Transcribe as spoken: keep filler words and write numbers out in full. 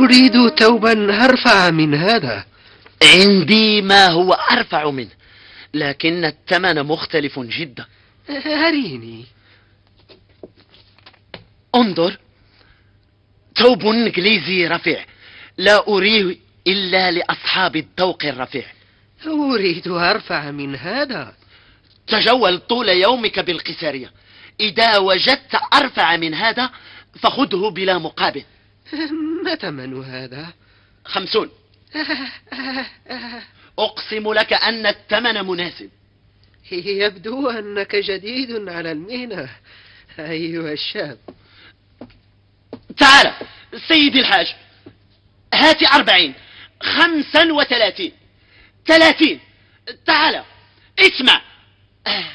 أريد ثوبا أرفع من هذا. عندي ما هو أرفع منه، لكن الثمن مختلف جدا. أريني. انظر، ثوب انجليزي رفيع، لا أريه إلا لأصحاب الذوق الرفيع. أريد أرفع من هذا. تجول طول يومك بالقيسارية، إذا وجدت أرفع من هذا فخذه بلا مقابل. ما ثمن هذا؟ خمسون. أقسم لك أن الثمن مناسب. يبدو أنك جديد على المهنة أيها الشاب. تعال سيدي الحاج، هات أربعين، خمسا وثلاثين، ثلاثين. تعال اسمع.